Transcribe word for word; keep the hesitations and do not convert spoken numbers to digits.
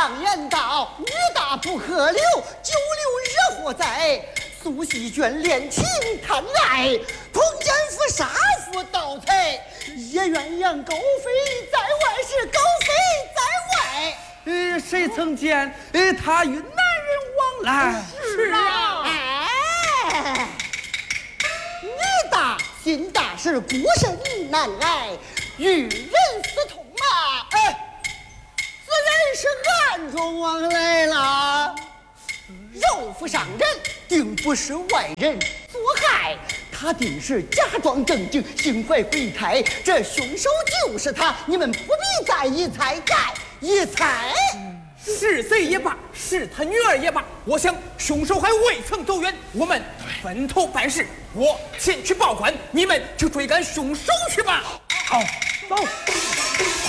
常言道，女大不可留，久留惹祸哉。素习眷恋情贪爱，通奸夫杀夫盗财，也鸳鸯狗飞在外，是狗飞在外。 呃，谁曾见呃他与男人往来？ 是啊，哎，女大心大是孤身难挨，与人私通嘛，哎，自然是暗中往来了。肉腹上人定不是外人所害，他定是假装正经，心怀鬼胎。这凶手就是他，你们不必再一猜再一猜。 是贼也罢，是他女儿也罢，我想凶手还未曾走远，我们分头办事。我前去报官，你们去追赶凶手去吧。 好，走。